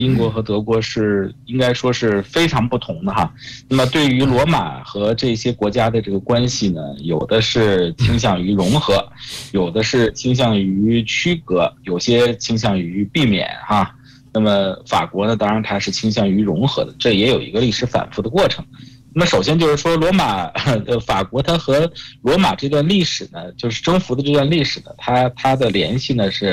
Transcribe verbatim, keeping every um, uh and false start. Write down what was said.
英国和德国是应该说是非常不同的哈。那么对于罗马和这些国家的这个关系呢，有的是倾向于融合，有的是倾向于区隔，有些倾向于避免哈。那么法国呢，当然它是倾向于融合的，这也有一个历史反复的过程。那么首先就是说，罗马的法国它和罗马这段历史呢，就是征服的这段历史呢，它它的联系呢是